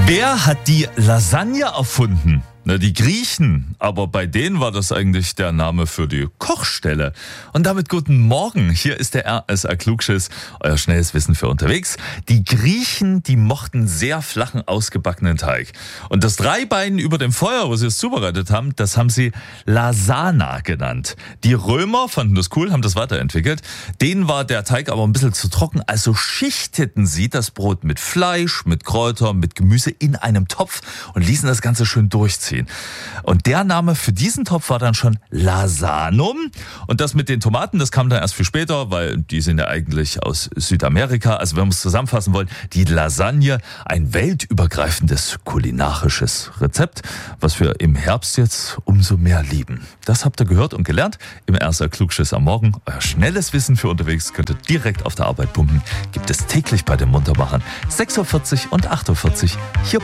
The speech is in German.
Wer hat die Lasagne erfunden? Na, die Griechen, aber bei denen war das eigentlich der Name für die Kochstelle. Und damit guten Morgen, hier ist der RSA Klugschiss, euer schnelles Wissen für unterwegs. Die Griechen, die mochten sehr flachen, ausgebackenen Teig. Und das Dreibein über dem Feuer, wo sie es zubereitet haben, das haben sie Lasana genannt. Die Römer fanden das cool, haben das weiterentwickelt. Denen war der Teig aber ein bisschen zu trocken, also schichteten sie das Brot mit Fleisch, mit Kräutern, mit Gemüse in einem Topf und ließen das Ganze schön durchziehen. Und der Name für diesen Topf war dann schon Lasanum. Und das mit den Tomaten, das kam dann erst viel später, weil die sind ja eigentlich aus Südamerika. Also wenn wir es zusammenfassen wollen, die Lasagne, ein weltübergreifendes kulinarisches Rezept, was wir im Herbst jetzt umso mehr lieben. Das habt ihr gehört und gelernt im RSA Klugschiss am Morgen. Euer schnelles Wissen für unterwegs könnt ihr direkt auf der Arbeit pumpen. Gibt es täglich bei den Muntermachern 6.40 Uhr und 8.40 Uhr hier